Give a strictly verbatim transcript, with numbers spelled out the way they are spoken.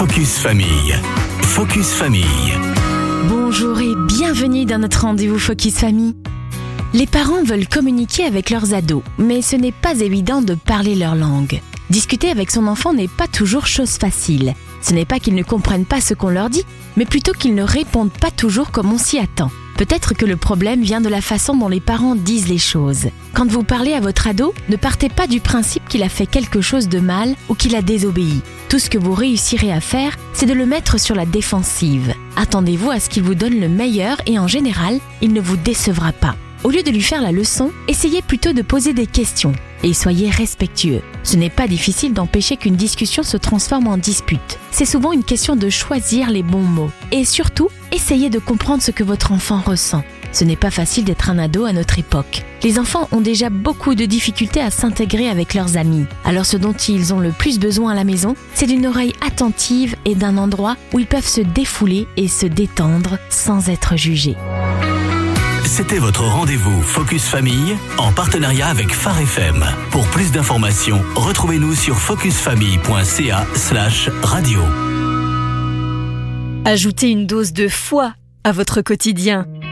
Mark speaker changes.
Speaker 1: Focus Famille. Focus Famille.
Speaker 2: Bonjour et bienvenue dans notre rendez-vous Focus Famille. Les parents veulent communiquer avec leurs ados, mais ce n'est pas évident de parler leur langue. Discuter avec son enfant n'est pas toujours chose facile. Ce n'est pas qu'ils ne comprennent pas ce qu'on leur dit, mais plutôt qu'ils ne répondent pas toujours comme on s'y attend. Peut-être que le problème vient de la façon dont les parents disent les choses. Quand vous parlez à votre ado, ne partez pas du principe qu'il a fait quelque chose de mal ou qu'il a désobéi. Tout ce que vous réussirez à faire, c'est de le mettre sur la défensive. Attendez-vous à ce qu'il vous donne le meilleur et en général, il ne vous décevra pas. Au lieu de lui faire la leçon, essayez plutôt de poser des questions et soyez respectueux. Ce n'est pas difficile d'empêcher qu'une discussion se transforme en dispute. C'est souvent une question de choisir les bons mots. Et surtout, essayez de comprendre ce que votre enfant ressent. Ce n'est pas facile d'être un ado à notre époque. Les enfants ont déjà beaucoup de difficultés à s'intégrer avec leurs amis. Alors ce dont ils ont le plus besoin à la maison, c'est d'une oreille attentive et d'un endroit où ils peuvent se défouler et se détendre sans être jugés.
Speaker 1: C'était votre rendez-vous Focus Famille en partenariat avec Phare F M. Pour plus d'informations, retrouvez-nous sur focusfamille point c a slash radio.
Speaker 3: Ajoutez une dose de foi à votre quotidien.